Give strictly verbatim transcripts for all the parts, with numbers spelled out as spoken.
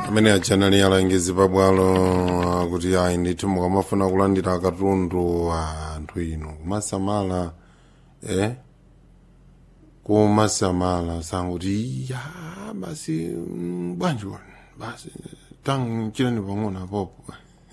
amene achanali alengezi pabwalo kuti ayi ndithu mukamafuna kulandira katundu anthu ino kumasamala eh kumasamala sanguti ya basi bwanji basi tang chilani pang'ono popo.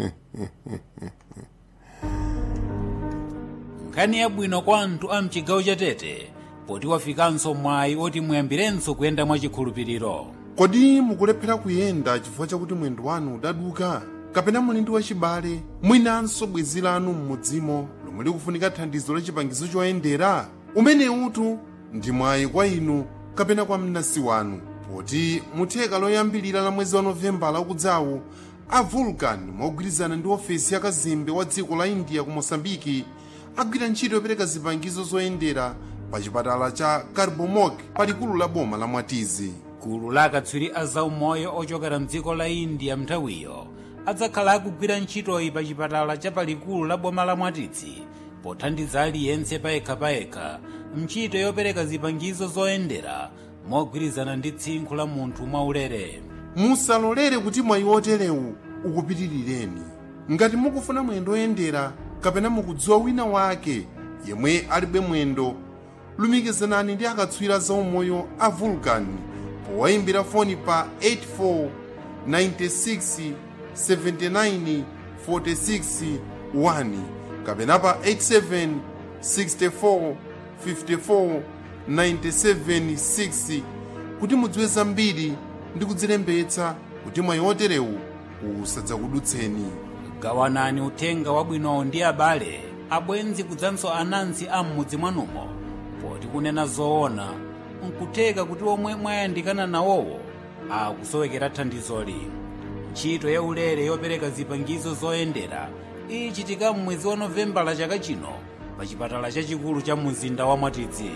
nkhani yabwino kwa anthu a mchigawo cha Tete poti wafikanso mwayi oti muyambirenso kuyenda mwachikhulupiriro. Kodi mukulephera kuyenda chifukwa chakuti mwendo wanu udaduka kapena muli ndi wachibale mwinanso bwenzi lanu m'mudzimo lomwe likufunika thandizo la chipangizo choyendera? Umene utu ndi mwayi kwa inu kapena kwa mnansi wanu poti mutheka loyambilira la mwezi wa Novembala ukudzawu a Vulcan mogwirizana ndi ofesi ya kazembe wa dziko la India ku Mosambiki agwira ntchito yopereka zipangizo zoyendera pa chipatala cha Carbomog pa likulu la boma la Mwatizi. Gulu la akatswiri a zaumoyo ochokera mdziko la India mnthawiyo adzakhala akugwira ntchitoyi pa chipatala cha palikulu la boma la Mwatizi pothandiza aliyense payekha-payekha mchito yopereka zipangizo zoyendera mogwirizana ndi tsinkhu la munthu mwaulere. Musalolere kuti mwayi oterewu ukupitirireni. Ngati mukufuna mwendo oyendera kapena mukudziwa wina wake yemwe alibe mwendo, lumikizanani ndi akatswiri zaumoyo a Vulcan powayimbira foni pa eight four nine six seven nine four six one kapena pa eight seven six four five four nine seven six kuti mudziwe zambiri ndi kudzilembetsa kuti mwayi oterewu usadzakudutseni. Gawanani uthenga wabwinowo ndi abale abwenzi kudzanso anansi a m'mudzi mwanumo poti kunena zoona nkutheka kuti omwe mwayandikana nawowo akusowekera thandizoli. Ntchito ya ulere yopereka zipangizo zoyendera ichitika m'mwezi wa Novembala chaka chino pa chipatala chachikulu cha mzinda wa Mwatizi.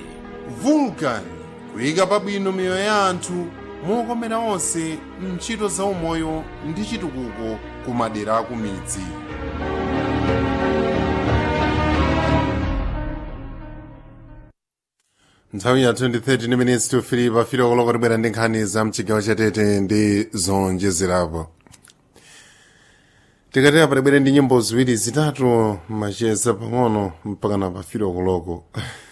Vulcan kuyika pabwino miyoyo ya anthu mokomera onse mntchito zaumoyo ndi chitukuko ku madera aku midzi. Nthawi ya twenty minutes to three pafika koloko tibwera ndi nkhani za mchigawo cha Tete ndi zonjezerapo. Tikatera patibwere ndi nyimbo ziwiri zitatu macheza pang'ono mpaka na pafika koloko.